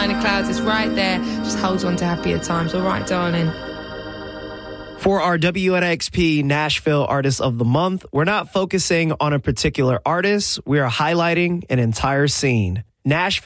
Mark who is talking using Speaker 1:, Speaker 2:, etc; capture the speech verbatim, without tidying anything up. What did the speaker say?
Speaker 1: behind the clouds. It's right there. Just hold on to happier times. All right, darling.
Speaker 2: For our W N X P Nashville Artist of the Month, we're not focusing on a particular artist. We are highlighting an entire scene. Nashville